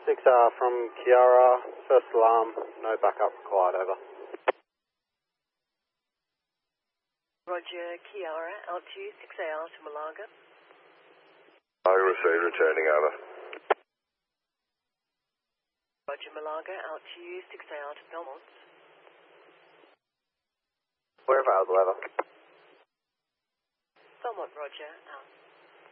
6R from Kiara, first alarm, no backup required, over. Roger, Kiara, altitude 6AR to Malaga. I received, returning, over. Roger, Malaga, altitude 6AR to Belmont. We're available, over. Belmont, Roger, out.